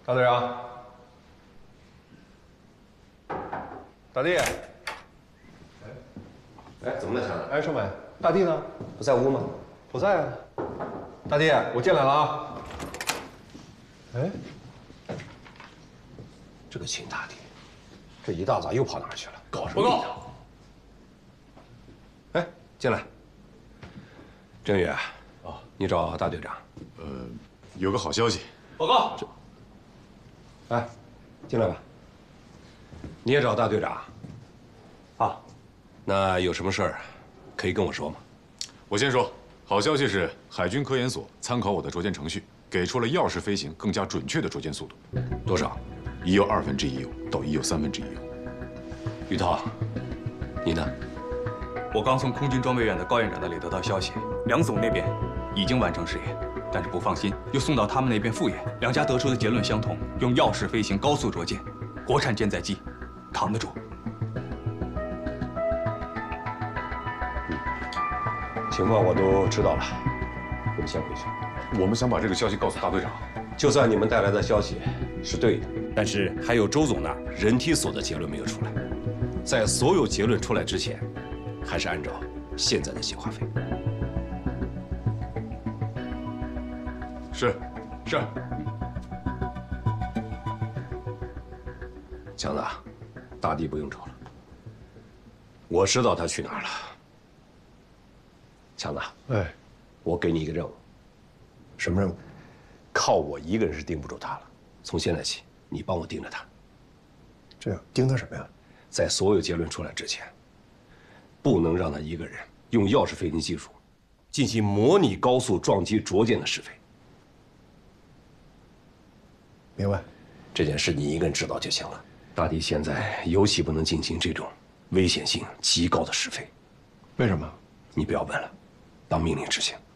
大队长，大弟， 哎，怎么了，强子？ 哎，胜伟，大弟呢？ 不在屋吗？ 不在啊。大弟，我进来了啊。哎， 这个秦大弟，这一大早又跑哪儿去了？搞什么？ 报告。 哎，进来。郑宇，哦，你找大队长。 有个好消息。 报告。 哎，进来吧。你也找大队长。啊，那有什么事儿可以跟我说吗？ 我先说，好消息是海军科研所参考我的着舰程序，给出了钥匙飞行更加准确的着舰速度。 多少 ？1又1/2油到1又1/3油。 于涛，你呢？ 我刚从空军装备院的高院长那里得到消息，梁总那边已经完成试验，但是不放心，又送到他们那边复验，两家得出的结论相同，用钥匙飞行高速着舰，国产舰载机扛得住。 情况我都知道了，我们先回去。 我们想把这个消息告诉大队长。 就算你们带来的消息是对的，但是还有周总那儿人体所的结论没有出来，在所有结论出来之前，还是按照现在的计划飞。 是。 强子，大弟不用找了，我知道他去哪儿了。强子， 哎， 我给你一个任务。 什么任务？ 靠我一个人是盯不住他了，从现在起，你帮我盯着他。 这样盯他什么呀？ 在所有结论出来之前，不能让他一个人用钥匙飞行技术进行模拟高速撞击着舰的试飞。 明白。 这件事你一个人知道就行了。大弟现在尤其不能进行这种危险性极高的试飞。 为什么？ 你不要问了，当命令执行。